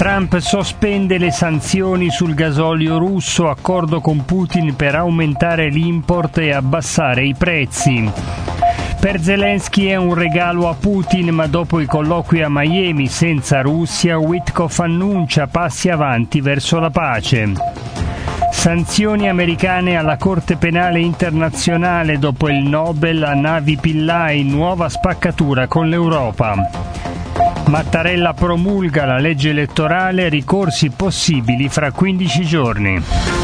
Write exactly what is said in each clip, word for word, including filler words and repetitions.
Trump sospende le sanzioni sul gasolio russo, accordo con Putin per aumentare l'import e abbassare i prezzi. Per Zelensky è un regalo a Putin, ma dopo i colloqui a Miami senza Russia, Witkoff annuncia passi avanti verso la pace. Sanzioni americane alla Corte Penale Internazionale dopo il Nobel a Navi Pillai, nuova spaccatura con l'Europa. Mattarella promulga la legge elettorale, ricorsi possibili fra quindici giorni.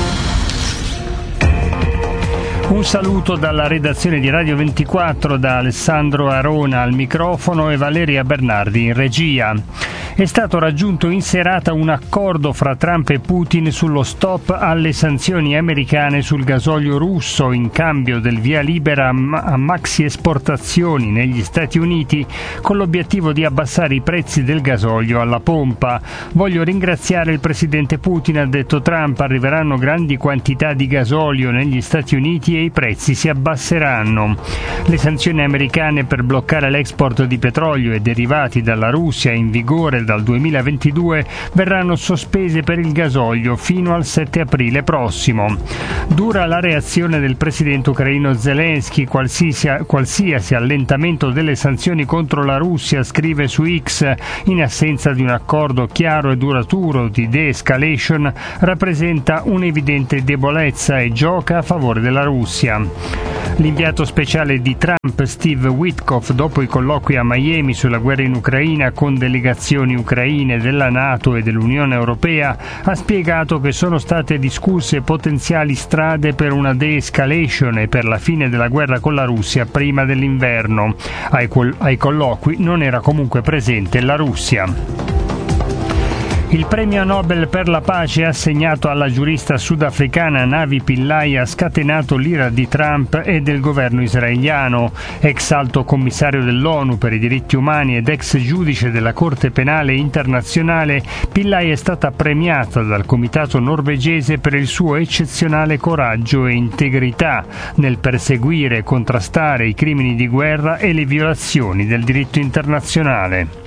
Un saluto dalla redazione di Radio ventiquattro, da Alessandro Arona al microfono e Valeria Bernardi in regia. È stato raggiunto in serata un accordo fra Trump e Putin sullo stop alle sanzioni americane sul gasolio russo in cambio del via libera a maxi esportazioni negli Stati Uniti, con l'obiettivo di abbassare i prezzi del gasolio alla pompa. Voglio ringraziare il presidente Putin, ha detto Trump, arriveranno grandi quantità di gasolio negli Stati Uniti e i prezzi si abbasseranno. Le sanzioni americane per bloccare l'export di petrolio e derivati dalla Russia, in vigore dal duemilaventidue, verranno sospese per il gasolio fino al sette aprile prossimo. Dura la reazione del presidente ucraino Zelensky, qualsiasi, qualsiasi allentamento delle sanzioni contro la Russia, scrive su X, in assenza di un accordo chiaro e duraturo di de-escalation, rappresenta un'evidente debolezza e gioca a favore della Russia. L'inviato speciale di Trump, Steve Witkoff, dopo i colloqui a Miami sulla guerra in Ucraina con delegazioni ucraine della NATO e dell'Unione Europea, ha spiegato che sono state discusse potenziali strade per una de-escalation e per la fine della guerra con la Russia prima dell'inverno. Ai, col- ai colloqui non era comunque presente la Russia. Il premio Nobel per la pace assegnato alla giurista sudafricana Navi Pillai ha scatenato l'ira di Trump e del governo israeliano. Ex alto commissario dell'ONU per i diritti umani ed ex giudice della Corte Penale Internazionale, Pillai è stata premiata dal comitato norvegese per il suo eccezionale coraggio e integrità nel perseguire e contrastare i crimini di guerra e le violazioni del diritto internazionale.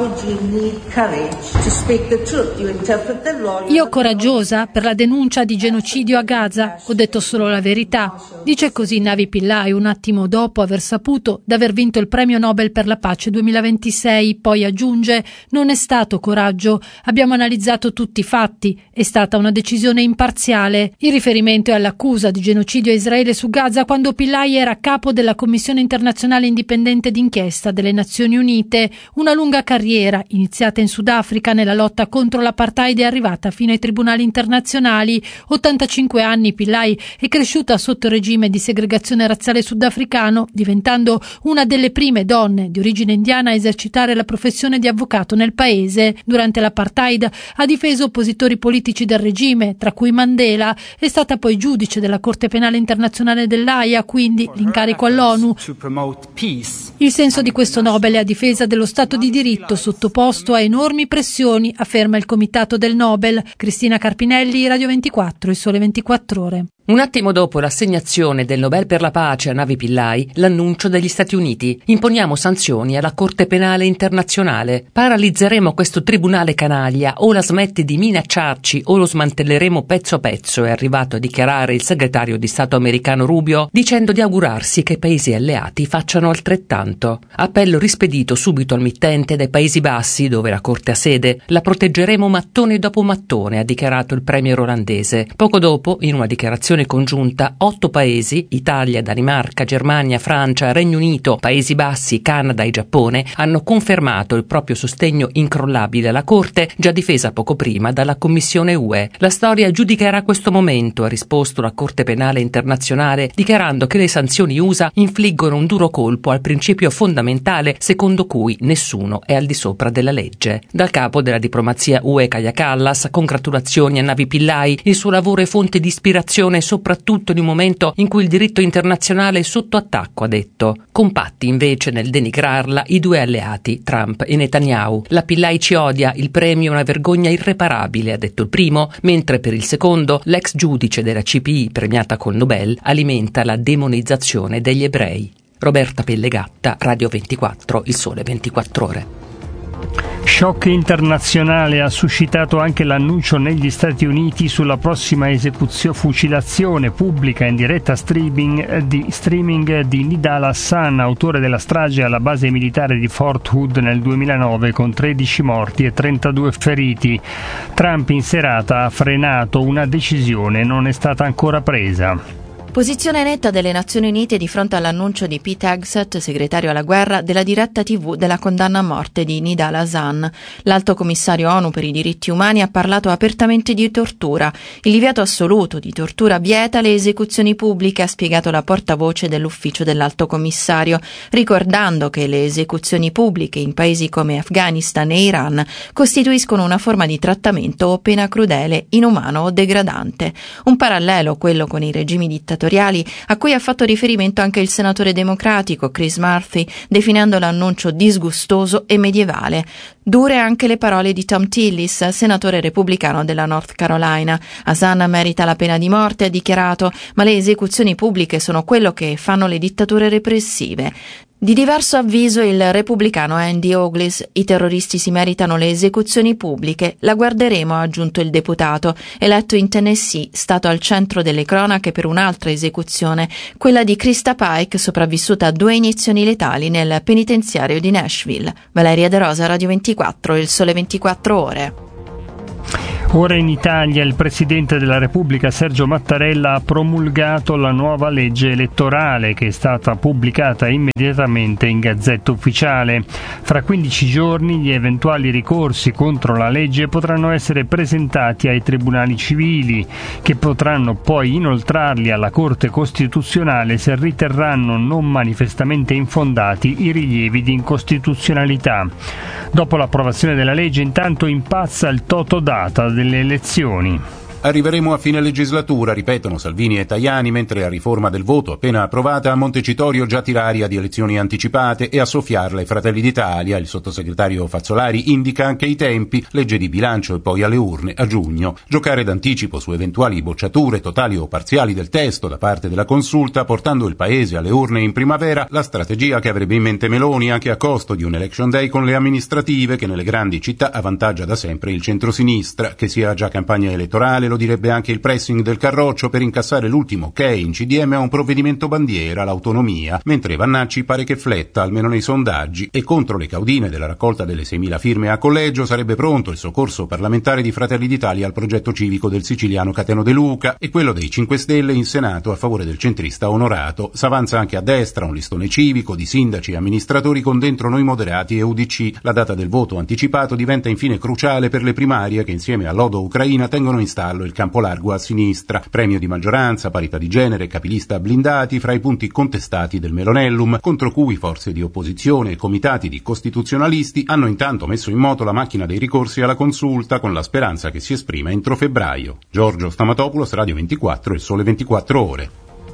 Io coraggiosa per la denuncia di genocidio a Gaza, ho detto solo la verità. Dice così Navi Pillai un attimo dopo aver saputo d'aver vinto il premio Nobel per la pace duemilaventisei, poi aggiunge: non è stato coraggio, abbiamo analizzato tutti i fatti, è stata una decisione imparziale. Il riferimento è all'accusa di genocidio a Israele su Gaza quando Pillai era capo della Commissione internazionale indipendente d'inchiesta delle Nazioni Unite, una lunga carriera iniziata in Sudafrica nella lotta contro l'apartheid è arrivata fino ai tribunali internazionali. ottantacinque anni, Pillai è cresciuta sotto il regime di segregazione razziale sudafricano, diventando una delle prime donne di origine indiana a esercitare la professione di avvocato nel paese. Durante l'apartheid ha difeso oppositori politici del regime, tra cui Mandela. È stata poi giudice della Corte Penale Internazionale dell'Aia, quindi l'incarico all'ONU. Il senso di questo Nobel è a difesa dello Stato di diritto sottoposto a enormi pressioni, afferma il comitato del Nobel. Cristina Carpinelli, Radio ventiquattro, Il Sole ventiquattro Ore. Un attimo dopo l'assegnazione del Nobel per la pace a Navi Pillai, l'annuncio degli Stati Uniti. Imponiamo sanzioni alla Corte Penale Internazionale. Paralizzeremo questo tribunale canaglia, o la smette di minacciarci o lo smantelleremo pezzo a pezzo, è arrivato a dichiarare il segretario di Stato americano Rubio, dicendo di augurarsi che i paesi alleati facciano altrettanto. Appello rispedito subito al mittente dai Paesi Bassi, dove la Corte ha sede. La proteggeremo mattone dopo mattone, ha dichiarato il premier olandese. Poco dopo, in una dichiarazione congiunta, otto paesi, Italia, Danimarca, Germania, Francia, Regno Unito, Paesi Bassi, Canada e Giappone, hanno confermato il proprio sostegno incrollabile alla Corte, già difesa poco prima dalla Commissione U E. La storia giudicherà questo momento, ha risposto la Corte Penale Internazionale, dichiarando che le sanzioni U S A infliggono un duro colpo al principio fondamentale secondo cui nessuno è al di sopra della legge. Dal capo della diplomazia U E, Kaja Kallas, congratulazioni a Navi Pillai, il suo lavoro è fonte di ispirazione soprattutto in un momento in cui il diritto internazionale è sotto attacco, ha detto. Compatti invece nel denigrarla i due alleati, Trump e Netanyahu. La Pillai ci odia, il premio è una vergogna irreparabile, ha detto il primo, mentre per il secondo l'ex giudice della C P I premiata col Nobel alimenta la demonizzazione degli ebrei. Roberta Pellegatta, Radio ventiquattro, Il Sole ventiquattro Ore. Shock internazionale ha suscitato anche l'annuncio negli Stati Uniti sulla prossima esecuzione fucilazione pubblica in diretta streaming di, streaming di Nidal Hasan, autore della strage alla base militare di Fort Hood nel duemilanove con tredici morti e trentadue feriti. Trump in serata ha frenato una decisione, non è stata ancora presa. Posizione netta delle Nazioni Unite di fronte all'annuncio di Pete Hegseth, segretario alla guerra, della diretta tivù della condanna a morte di Nidal Hasan. L'alto commissario ONU per i diritti umani ha parlato apertamente di tortura. Il divieto assoluto di tortura vieta le esecuzioni pubbliche, ha spiegato la portavoce dell'ufficio dell'alto commissario, ricordando che le esecuzioni pubbliche in paesi come Afghanistan e Iran costituiscono una forma di trattamento o pena crudele, inumano o degradante. Un parallelo, quello con i regimi dittatoriali, a cui ha fatto riferimento anche il senatore democratico Chris Murphy, definendo l'annuncio disgustoso e medievale. Dure anche le parole di Tom Tillis, senatore repubblicano della North Carolina. Hasan merita la pena di morte, ha dichiarato, ma le esecuzioni pubbliche sono quello che fanno le dittature repressive. Di diverso avviso il repubblicano Andy Ogles: i terroristi si meritano le esecuzioni pubbliche, la guarderemo, ha aggiunto il deputato, eletto in Tennessee, stato al centro delle cronache per un'altra esecuzione, quella di Krista Pike, sopravvissuta a due iniezioni letali nel penitenziario di Nashville. Valeria De Rosa, Radio ventiquattro, Il Sole ventiquattro Ore. Ora in Italia il Presidente della Repubblica Sergio Mattarella ha promulgato la nuova legge elettorale che è stata pubblicata immediatamente in Gazzetta Ufficiale. Fra quindici giorni gli eventuali ricorsi contro la legge potranno essere presentati ai tribunali civili, che potranno poi inoltrarli alla Corte Costituzionale se riterranno non manifestamente infondati i rilievi di incostituzionalità. Dopo l'approvazione della legge, intanto impazza il totodata delle elezioni. Arriveremo a fine legislatura, ripetono Salvini e Tajani, mentre la riforma del voto appena approvata a Montecitorio già tira aria di elezioni anticipate e a soffiarla i Fratelli d'Italia. Il sottosegretario Fazzolari indica anche i tempi, legge di bilancio e poi alle urne a giugno. Giocare d'anticipo su eventuali bocciature totali o parziali del testo da parte della Consulta, portando il Paese alle urne in primavera, la strategia che avrebbe in mente Meloni anche a costo di un election day con le amministrative che nelle grandi città avvantaggia da sempre il centrosinistra, che sia già campagna elettorale. Lo direbbe anche il pressing del Carroccio per incassare l'ultimo ok in C D M a un provvedimento bandiera, l'autonomia, mentre Vannacci pare che fletta, almeno nei sondaggi, e contro le caudine della raccolta delle seimila firme a collegio sarebbe pronto il soccorso parlamentare di Fratelli d'Italia al progetto civico del siciliano Cateno De Luca e quello dei cinque Stelle in Senato a favore del centrista Onorato. S'avanza anche a destra un listone civico di sindaci e amministratori con dentro Noi Moderati e U D C. La data del voto anticipato diventa infine cruciale per le primarie che insieme all'Odo Ucraina tengono in stallo il campo largo a sinistra, premio di maggioranza, parità di genere, capilista blindati fra i punti contestati del Melonellum, contro cui forze di opposizione e comitati di costituzionalisti hanno intanto messo in moto la macchina dei ricorsi alla Consulta con la speranza che si esprima entro febbraio. Giorgio Stamatopoulos, Radio ventiquattro, Il Sole ventiquattro Ore.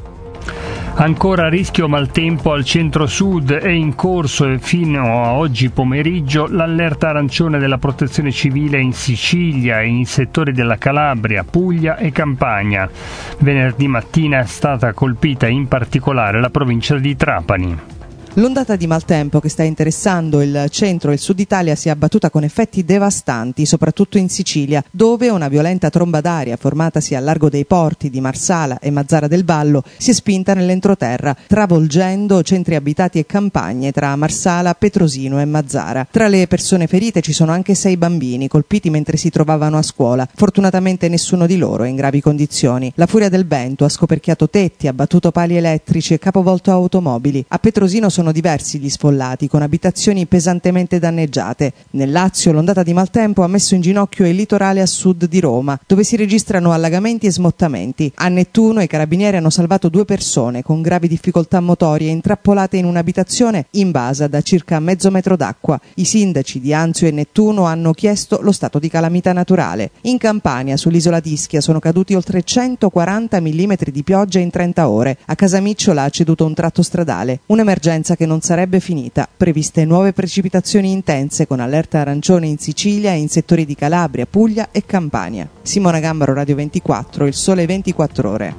Ancora rischio maltempo al centro-sud, è in corso e fino a oggi pomeriggio l'allerta arancione della Protezione Civile in Sicilia e in settori della Calabria, Puglia e Campania. Venerdì mattina è stata colpita in particolare la provincia di Trapani. L'ondata di maltempo che sta interessando il centro e il sud Italia si è abbattuta con effetti devastanti, soprattutto in Sicilia, dove una violenta tromba d'aria formatasi al largo dei porti di Marsala e Mazzara del Vallo si è spinta nell'entroterra, travolgendo centri abitati e campagne tra Marsala, Petrosino e Mazzara. Tra le persone ferite ci sono anche sei bambini colpiti mentre si trovavano a scuola. Fortunatamente nessuno di loro è in gravi condizioni. La furia del vento ha scoperchiato tetti, abbattuto pali elettrici e capovolto automobili. A Petrosino sono diversi gli sfollati, con abitazioni pesantemente danneggiate. Nel Lazio l'ondata di maltempo ha messo in ginocchio il litorale a sud di Roma, dove si registrano allagamenti e smottamenti. A Nettuno i carabinieri hanno salvato due persone con gravi difficoltà motorie intrappolate in un'abitazione invasa da circa mezzo metro d'acqua. I sindaci di Anzio e Nettuno hanno chiesto lo stato di calamità naturale. In Campania, sull'isola di Ischia, sono caduti oltre centoquaranta millimetri di pioggia in trenta ore. A Casamicciola ha ceduto un tratto stradale. Un'emergenza che non sarebbe finita. Previste nuove precipitazioni intense con allerta arancione in Sicilia e in settori di Calabria, Puglia e Campania. Simona Gambaro, Radio ventiquattro, Il Sole ventiquattro Ore.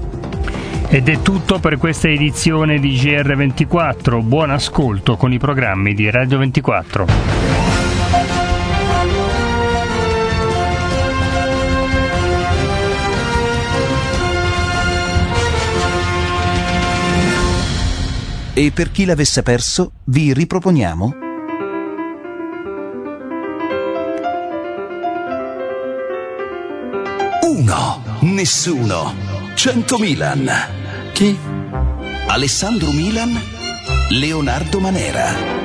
Ed è tutto per questa edizione di G R ventiquattro. Buon ascolto con i programmi di Radio ventiquattro. E per chi l'avesse perso, vi riproponiamo Uno, nessuno, cento Milan. Chi? Alessandro Milan, Leonardo Manera.